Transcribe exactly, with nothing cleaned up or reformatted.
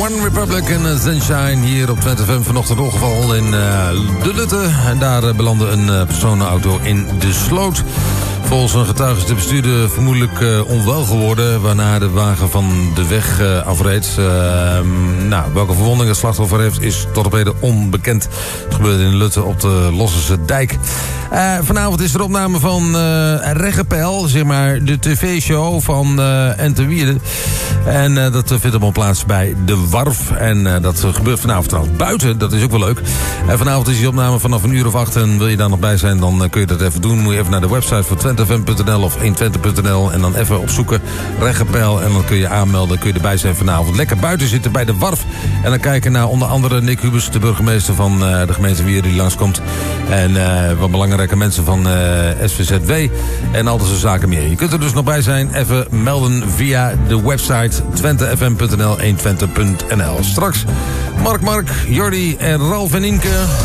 One Republic en uh, Sunshine hier op Twente F M. Vanochtend ongeval in uh, de Lutte. En daar uh, belandde een uh, personenauto in de sloot. Volgens een getuige is de bestuurder vermoedelijk uh, onwel geworden, waarna de wagen van de weg uh, afreed. Uh, nou, welke verwondingen het slachtoffer heeft is tot op heden onbekend. Het gebeurde in Lutte op de Lossense dijk. Uh, vanavond is er opname van uh, Reggepeil, zeg maar de tv-show van uh, Ente Wierde. En uh, dat vindt allemaal plaats bij de Warf. En uh, dat gebeurt vanavond trouwens buiten, dat is ook wel leuk. En vanavond is die opname vanaf een uur of acht. En wil je daar nog bij zijn, dan uh, kun je dat even doen. Moet je even naar de website van twente f m punt n l of honderdtwintig punt n l. En dan even opzoeken Reggepeil. En dan kun je aanmelden, dan kun je erbij zijn vanavond. Lekker buiten zitten bij de Warf. En dan kijken naar onder andere Nick Hubers, de burgemeester van uh, de gemeente Wierde, die langskomt. En uh, wat belangrijke mensen van uh, S V Z W. En al dat soort zaken meer. Je kunt er dus nog bij zijn. Even melden via de website twente f m punt n l, honderdtwintig punt n l. Straks Mark Mark, Jordi en Ralf en Inke.